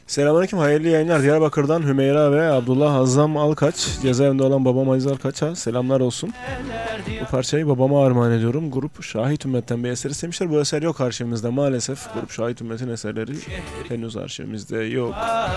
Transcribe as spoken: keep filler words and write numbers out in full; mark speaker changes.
Speaker 1: Selamünaleyküm, hayırlı yayınlar. Diyarbakır'dan Hümeyra ve Abdullah Hazzam Alkaç. Cezaevinde olan babam Aziz Alkaç'a selamlar olsun. Bu parçayı babama armağan ediyorum. Grup Şahit Ümmet'ten bir eser istemişler. Bu eser yok arşivimizde maalesef. Grup Şahit Ümmet'in eserleri henüz arşivimizde yok.